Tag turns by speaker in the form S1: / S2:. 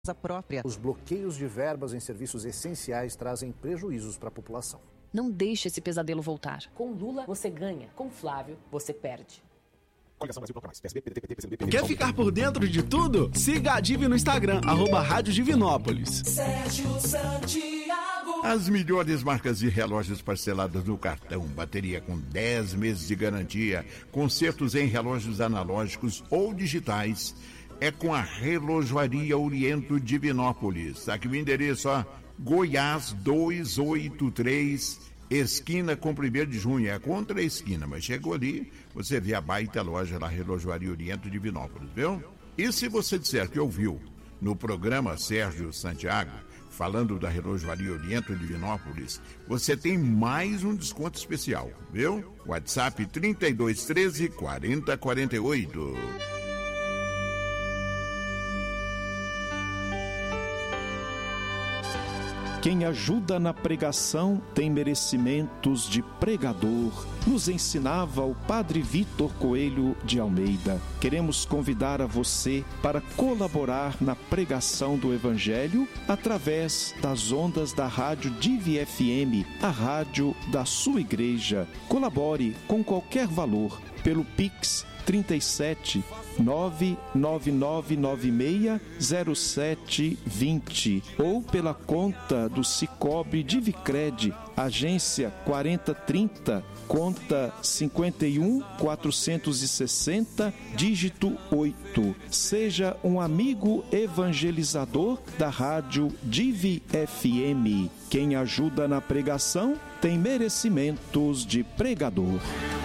S1: própria.
S2: Os bloqueios de verbas em serviços essenciais trazem prejuízos para a população.
S3: Não deixe esse pesadelo voltar.
S4: Com Lula, você ganha. Com Flávio, você perde.
S5: Quer ficar por dentro de tudo? Siga a Divi no Instagram, @Rádio Divinópolis.
S6: Sérgio Santiago.
S7: As melhores marcas de relógios parcelados no cartão, bateria com 10 meses de garantia, consertos em relógios analógicos ou digitais, é com a Relojoaria Oriento Divinópolis. Aqui o endereço, Goiás 283, esquina com 1º de junho, é contra a esquina, mas chegou ali, você vê a baita loja da Relojoaria Oriento Divinópolis, viu? E se você disser que ouviu no programa Sérgio Santiago, falando da Relojoaria Oriento Divinópolis, você tem mais um desconto especial, viu? WhatsApp 3213 4048.
S8: Quem ajuda na pregação tem merecimentos de pregador, nos ensinava o Padre Vitor Coelho de Almeida. Queremos convidar a você para colaborar na pregação do Evangelho através das ondas da Rádio Divi FM, a rádio da sua igreja. Colabore com qualquer valor pelo Pix 37 999960720 ou pela conta do Sicoob Divicred, agência 4030, conta 51460, dígito 8. Seja um amigo evangelizador da Rádio Divi FM. Quem ajuda na pregação tem merecimentos de pregador.